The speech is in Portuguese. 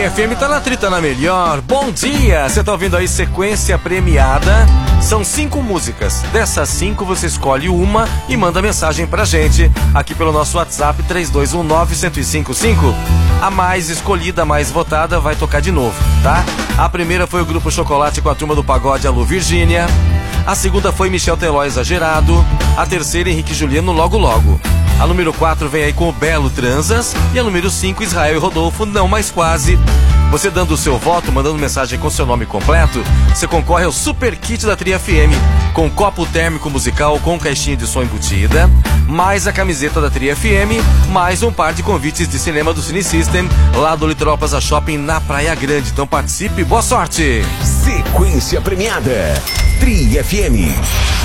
Tri FM tá na trita na melhor. Bom dia, você tá ouvindo aí sequência premiada. São 5 músicas. Dessas 5 você escolhe uma e manda mensagem pra gente aqui pelo nosso WhatsApp 3219-1055. A mais escolhida, a mais votada vai tocar de novo, tá? A primeira foi o Grupo Chocolate com a Turma do Pagode Alô Virgínia. A segunda foi Michel Teló Exagerado. A terceira Henrique e Juliano Logo Logo. A número 4 vem aí com o Belo Transas. E a número 5, Israel e Rodolfo, Não Mais Quase. Você dando o seu voto, mandando mensagem com seu nome completo, você concorre ao Super Kit da Tri FM, com copo térmico musical com caixinha de som embutida, mais a camiseta da Tri FM, mais um par de convites de cinema do Cine System, lá do Litoral Plaza Shopping, na Praia Grande. Então participe, boa sorte! Sequência premiada, Tri FM.